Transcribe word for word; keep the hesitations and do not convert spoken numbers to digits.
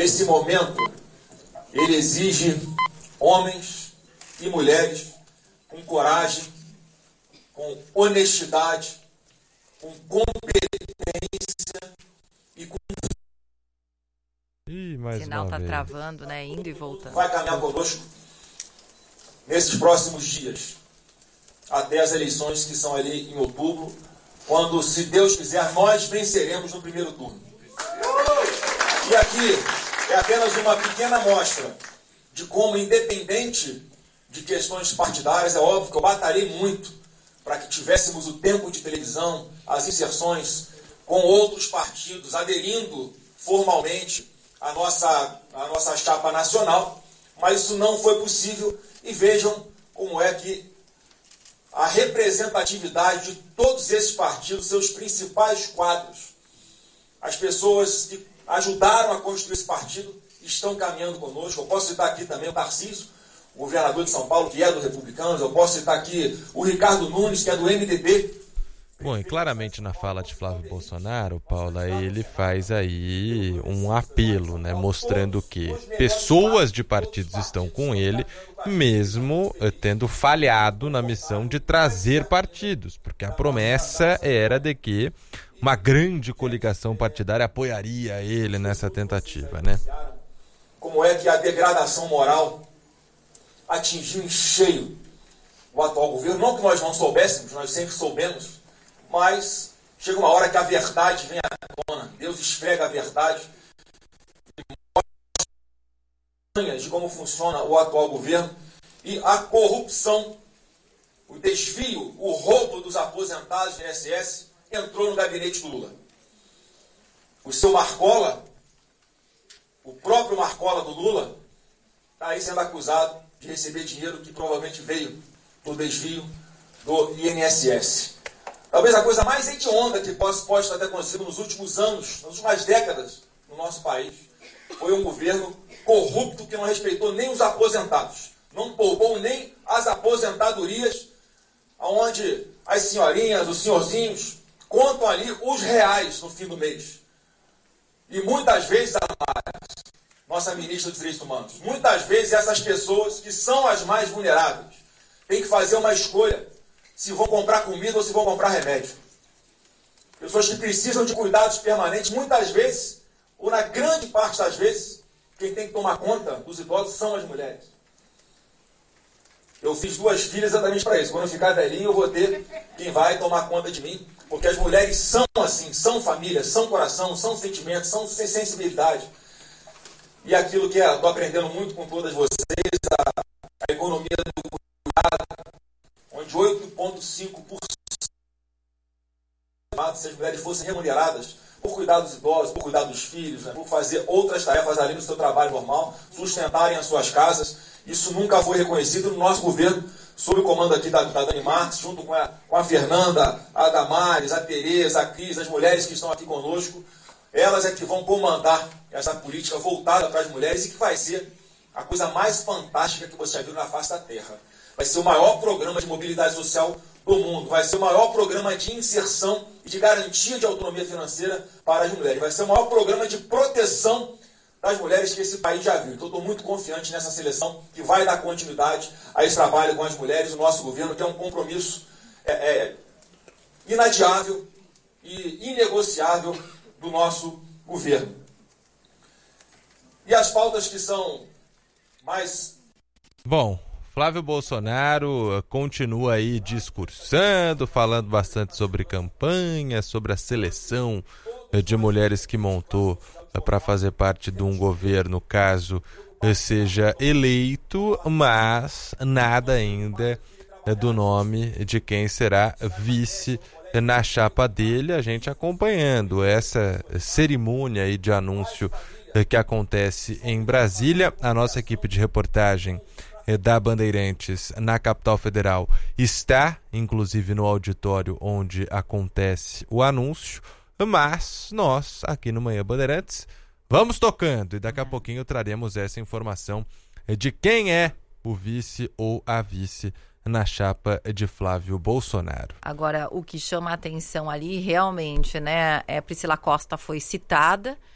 Esse momento, ele exige homens e mulheres com coragem, com honestidade, com competência e com... Ih, mais O sinal uma tá vez. travando, né? Indo e voltando. vai caminhar conosco nesses próximos dias, até as eleições que são ali em outubro, quando, se Deus quiser, nós venceremos no primeiro turno. E aqui é apenas uma pequena amostra de como, independente de questões partidárias, é óbvio que eu batalhei muito para que tivéssemos o tempo de televisão, as inserções com outros partidos, aderindo formalmente à nossa, à nossa chapa nacional, mas isso não foi possível, e vejam como é que a representatividade de todos esses partidos, seus principais quadros, as pessoas que ajudaram a construir esse partido, estão caminhando conosco. Eu posso citar aqui também o Tarcísio, o governador de São Paulo, que é do Republicanos. Eu posso citar aqui o Ricardo Nunes, que é do M D B. Bom, e claramente na fala de Flávio Bolsonaro, Paula, ele faz aí um apelo, né, mostrando que pessoas de partidos estão com ele, mesmo eh, tendo falhado na missão de trazer partidos, porque a promessa era de que uma grande coligação partidária apoiaria ele nessa tentativa, né? Como é que a degradação moral atingiu em cheio o atual governo? Não que nós não soubéssemos, nós sempre soubemos, mas chega uma hora que a verdade vem à tona. Deus esfrega a verdade e mostra de como funciona o atual governo e a corrupção, o desvio, o roubo dos aposentados do I N S S entrou no gabinete do Lula. O seu Marcola, o próprio Marcola do Lula, está aí sendo acusado de receber dinheiro que provavelmente veio do desvio do I N S S. Talvez a coisa mais hedionda que pode, pode ter acontecido nos últimos anos, nas últimas décadas no nosso país, foi um governo corrupto que não respeitou nem os aposentados, não poupou nem as aposentadorias, onde as senhorinhas, os senhorzinhos, contam ali os reais no fim do mês. E muitas vezes, a nossa ministra dos Direitos Humanos, muitas vezes essas pessoas que são as mais vulneráveis têm que fazer uma escolha se vão comprar comida ou se vão comprar remédio. Pessoas que precisam de cuidados permanentes, muitas vezes, ou na grande parte das vezes, quem tem que tomar conta dos idosos são as mulheres. Eu fiz duas filhas exatamente para isso. Quando eu ficar velhinho, eu vou ter quem vai tomar conta de mim, porque as mulheres são assim, são família, são coração, são sentimento, são sensibilidade. E aquilo que é, estou aprendendo muito com todas vocês, a, a economia do cuidado, onde oito vírgula cinco por cento se as mulheres fossem remuneradas por cuidar dos idosos, por cuidar dos filhos, né, por fazer outras tarefas além do seu trabalho normal, sustentarem as suas casas. Isso nunca foi reconhecido no nosso governo, sob o comando aqui da, da Dani Marques, junto com a, com a Fernanda, a Damares, a Tereza, a Cris, as mulheres que estão aqui conosco. Elas é que vão comandar essa política voltada para as mulheres e que vai ser a coisa mais fantástica que você já viu na face da Terra. Vai ser o maior programa de mobilidade social do mundo. Vai ser o maior programa de inserção e de garantia de autonomia financeira para as mulheres. Vai ser o maior programa de proteção das mulheres que esse país já viu. Então, estou muito confiante nessa seleção que vai dar continuidade a esse trabalho com as mulheres do nosso governo, que é um compromisso é, é, inadiável e inegociável do nosso governo. E as pautas que são mais... Bom, Flávio Bolsonaro continua aí discursando, falando bastante sobre campanha, sobre a seleção de mulheres que montou para fazer parte de um governo, caso seja eleito, mas nada ainda do nome de quem será vice na chapa dele. A gente acompanhando essa cerimônia aí de anúncio que acontece em Brasília. A nossa equipe de reportagem da Bandeirantes na capital federal está, inclusive, no auditório onde acontece o anúncio, mas nós, aqui no Manhã Bandeirantes, vamos tocando e daqui a pouquinho traremos essa informação de quem é o vice ou a vice na chapa de Flávio Bolsonaro. Agora, o que chama a atenção ali realmente, né, é Priscila Costa foi citada,